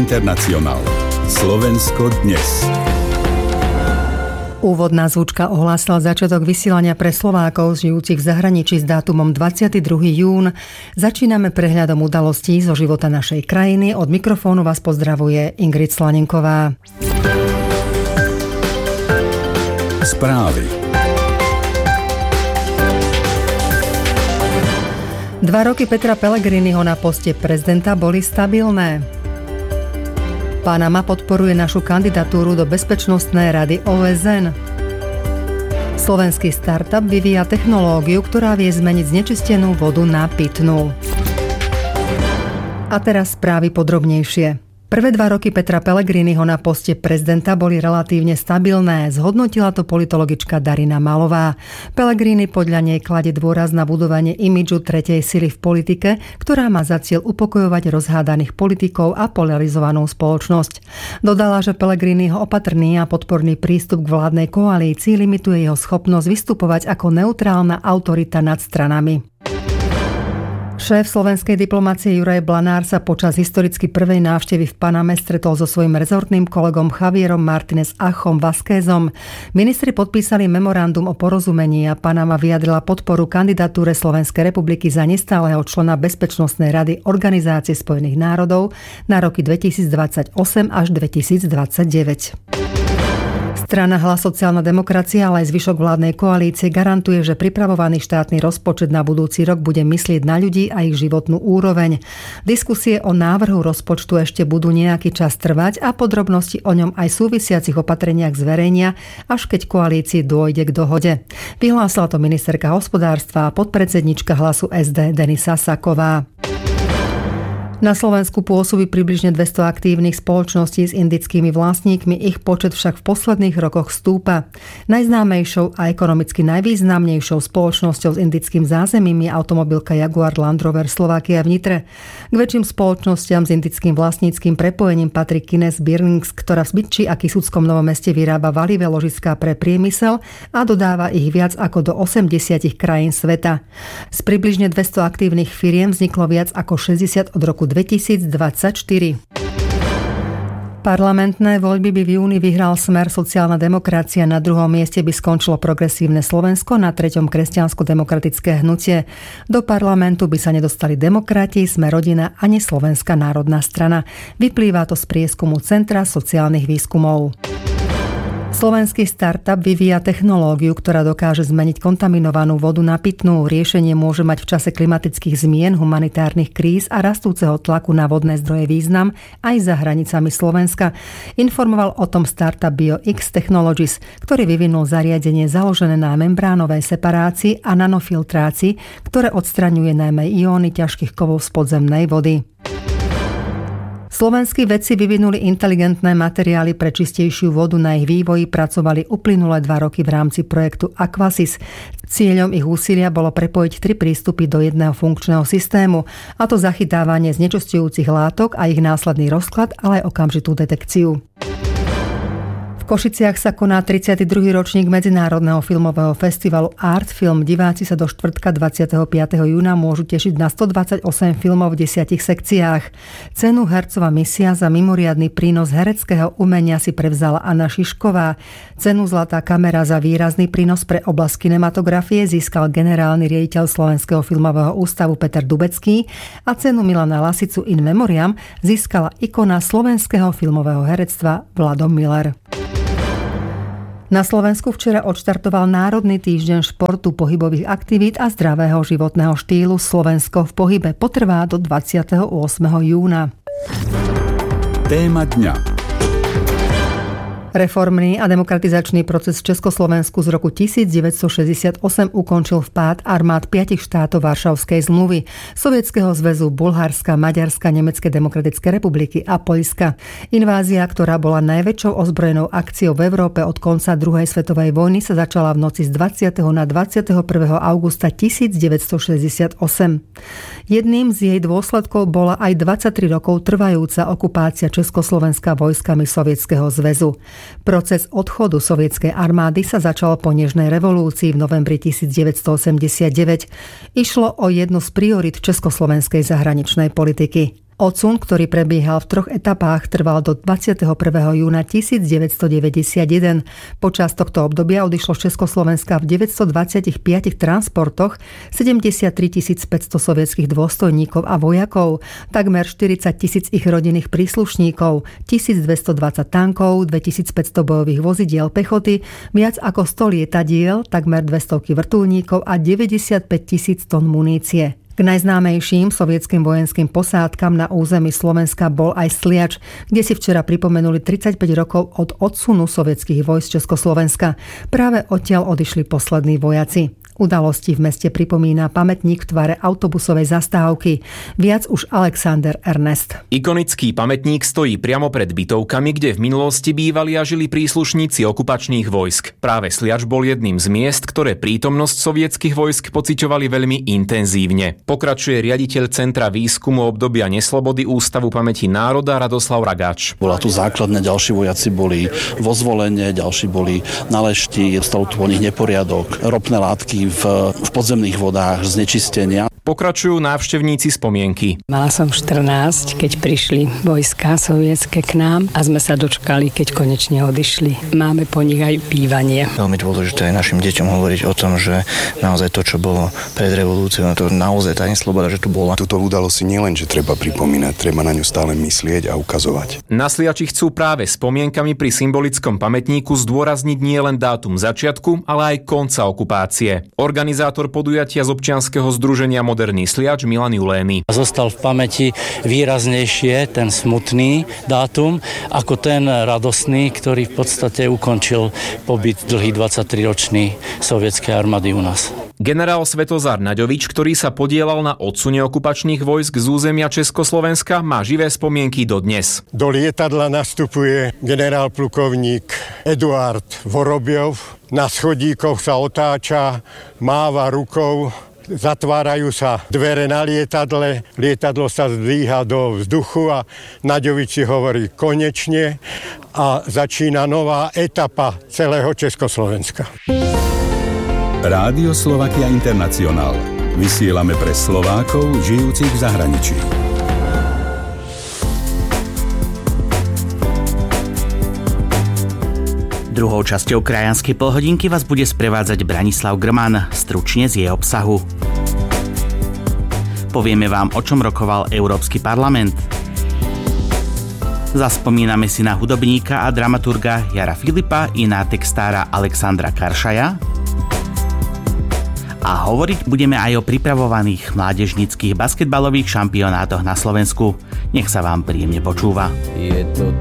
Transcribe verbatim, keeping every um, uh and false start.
International. Slovensko dnes. Úvodná zvučka ohlásila začiatok vysielania pre Slovákov žijúcich v zahraničí s dátumom dvadsiateho druhého júna. Začíname prehľadom udalostí zo života našej krajiny. Od mikrofónu vás pozdravuje Ingrid Slaninková. Správy. Dva roky Petra Pellegriniho na poste prezidenta boli stabilné. Panama podporuje našu kandidatúru do Bezpečnostnej rady ó es en. Slovenský startup vyvíja technológiu, ktorá vie zmeniť znečistenú vodu na pitnú. A teraz správy podrobnejšie. Prvé dva roky Petra Pellegriniho na poste prezidenta boli relatívne stabilné, zhodnotila to politologička Darina Malová. Pellegrini podľa nej kladie dôraz na budovanie imidžu tretej sily v politike, ktorá má za cieľ upokojovať rozhádaných politikov a polarizovanú spoločnosť. Dodala, že Pellegriniho opatrný a podporný prístup k vládnej koalícii limituje jeho schopnosť vystupovať ako neutrálna autorita nad stranami. Šéf slovenskej diplomácie Juraj Blanár sa počas historicky prvej návštevy v Paname stretol so svojím rezortným kolegom Javierom Martínez Achom Vázquezom. Ministri podpísali memorandum o porozumení a Panama vyjadrila podporu kandidatúre Slovenskej republiky za nestáleho člena Bezpečnostnej rady Organizácie spojených národov na roky dvetisícdvadsaťosem až dvetisícdvadsaťdeväť. Strana Hlas sociálna demokracia, ale aj zvyšok vládnej koalície garantuje, že pripravovaný štátny rozpočet na budúci rok bude myslieť na ľudí a ich životnú úroveň. Diskusie o návrhu rozpočtu ešte budú nejaký čas trvať a podrobnosti o ňom aj súvisiacich opatreniach zverejnia, až keď koalícii dôjde k dohode. Vyhlásila to ministerka hospodárstva a podpredsednička Hlasu es dé Denisa Saková. Na Slovensku pôsobí približne dvesto aktívnych spoločností s indickými vlastníkmi, ich počet však v posledných rokoch stúpa. Najznámejšou a ekonomicky najvýznamnejšou spoločnosťou s indickým zázemím je automobilka Jaguar Land Rover Slovakia v Nitre. K väčším spoločnostiam s indickým vlastníckym prepojením patrí Kines Bearings, ktorá v Bytči a Kisuckom Novom Meste vyrába valivé ložiská pre priemysel a dodáva ich viac ako do osemdesiat krajín sveta. Z približne dvesto aktívnych firiem vzniklo viac ako šesťdesiat od roku dvetisícdvadsaťštyri. Parlamentné voľby by v júni vyhral Smer sociálna demokracia, na druhom mieste by skončilo Progresívne Slovensko, na treťom Kresťansko-demokratické hnutie. Do parlamentu by sa nedostali Demokrati, Smer rodina ani Slovenská národná strana. Vyplýva to z prieskumu Centra sociálnych výskumov. Slovenský startup vyvíja technológiu, ktorá dokáže zmeniť kontaminovanú vodu na pitnú. Riešenie môže mať v čase klimatických zmien, humanitárnych kríz a rastúceho tlaku na vodné zdroje význam aj za hranicami Slovenska. Informoval o tom startup BioX Technologies, ktorý vyvinul zariadenie založené na membránovej separácii a nanofiltrácii, ktoré odstraňuje najmä ióny ťažkých kovov z podzemnej vody. Slovenskí vedci vyvinuli inteligentné materiály pre čistejšiu vodu. Na ich vývoji pracovali uplynulé dva roky v rámci projektu Aquasys. Cieľom ich úsilia bolo prepojiť tri prístupy do jedného funkčného systému, a to zachytávanie znečisťujúcich látok a ich následný rozklad, ale aj okamžitú detekciu. V Košiciach sa koná tridsiaty druhý ročník Medzinárodného filmového festivalu Art Film. Diváci sa do štvrtka dvadsiateho piateho júna môžu tešiť na stodvadsaťosem filmov v desiatich sekciách. Cenu Hercova misia za mimoriadny prínos hereckého umenia si prevzala Anna Šišková. Cenu Zlatá kamera za výrazný prínos pre oblasť kinematografie získal generálny riaditeľ Slovenského filmového ústavu Peter Dubecký a cenu Milana Lasicu in memoriam získala ikona slovenského filmového herectva Vlado Miller. Na Slovensku včera odštartoval Národný týždeň športu, pohybových aktivít a zdravého životného štýlu. Slovensko v pohybe potrvá do dvadsiateho ôsmeho júna. Téma dňa. Reformný a demokratizačný proces v Československu z roku devätnásťstošesťdesiatosem ukončil vpád armád piatich štátov Varšavskej zmluvy, Sovietskeho zväzu, Bulharska, Maďarska, Nemeckej demokratickej republiky a Poľska. Invázia, ktorá bola najväčšou ozbrojenou akciou v Európe od konca druhej svetovej vojny, sa začala v noci z dvadsiateho na dvadsiateho prvého augusta devätnásťstošesťdesiatosem. Jedným z jej dôsledkov bola aj dvadsaťtri rokov trvajúca okupácia Československa vojskami Sovietskeho zväzu. Proces odchodu sovietskej armády sa začal po nežnej revolúcii v novembri devätnásťstoosemdesiatdeväť. Išlo o jednu z priorit československej zahraničnej politiky. Odsun, ktorý prebiehal v troch etapách, trval do dvadsiateho prvého júna tisícdeväťstodeväťdesiatjeden. Počas tohto obdobia odišlo z Československa v deväťstodvadsaťpäť transportoch sedemdesiattri tisíc päťsto sovietskych dôstojníkov a vojakov, takmer štyridsať tisíc ich rodinných príslušníkov, tisícdvestodvadsať tankov, dvetisícpäťsto bojových vozidiel pechoty, viac ako sto lietadiel, takmer dvestovky vrtuľníkov a deväťdesiatpäť tisíc tón munície. K najznámejším sovietským vojenským posádkam na území Slovenska bol aj Sliač, kde si včera pripomenuli tridsaťpäť rokov od odsunu sovietských vojsk Československa. Práve odtiaľ odišli poslední vojaci. Udalosti v meste pripomína pamätník v tvare autobusovej zastávky. Viac už Alexander Ernest. Ikonický pamätník stojí priamo pred bytovkami, kde v minulosti bývali a žili príslušníci okupačných vojsk. Práve Sliač bol jedným z miest, ktoré prítomnosť sovietskych vojsk pociťovali veľmi intenzívne. Pokračuje riaditeľ Centra výskumu obdobia neslobody Ústavu pamäti národa Radoslav Ragač. Bola tu základňa, ďalší vojaci boli vo Zvolene, ďalší boli na Lešti, stal tu o nich neporiadok, ropné látky v, v podzemných vodách, znečistenia. Pokračujú návštevníci spomienky. Mala som štrnásť, keď prišli vojska sovietské k nám a sme sa dočkali, keď konečne odišli. Máme po nich aj bývanie. Veľmi dôležité aj našim deťom hovoriť o tom, že naozaj to, čo bolo pred revolúciou, to naozaj tá nesloboda, že tu bola. Túto udalosť si nielen, že treba pripomínať, treba na ňu stále myslieť a ukazovať. Na Sliači chcú práve spomienkami pri symbolickom pamätníku zdôrazniť nielen dátum začiatku, ale aj konca okupácie. Organizátor podujatia z občianskeho združenia Moderný Sliač Milan Julény. Zostal v pamäti výraznejšie ten smutný dátum, ako ten radosný, ktorý v podstate ukončil pobyt dlhý dvadsaťtriročný sovietskej armády u nás. Generál Svetozar Naďovič, ktorý sa podieľal na odsune okupačných vojsk z územia Československa, má živé spomienky dodnes. Do lietadla nastupuje generál plukovník Eduard Vorobiov. Na schodíkoch sa otáča, máva rukou. Zatvárajú sa dvere na lietadle, lietadlo sa zdvíha do vzduchu a Naďovič si hovorí konečne a začína nová etapa celého Československa. Rádio Slovakia International. Vysielame pre Slovákov žijúcich v zahraničí. Druhou časťou krajanskej polhodinky vás bude sprevádzať Branislav Grman, stručne z jej obsahu. Povieme vám, o čom rokoval Európsky parlament. Zaspomíname si na hudobníka a dramaturga Jara Filipa i na textára Alexandra Karšaja. A hovoriť budeme aj o pripravovaných mládežníckych basketbalových šampionátoch na Slovensku. Nech sa vám príjemne počúva. Je to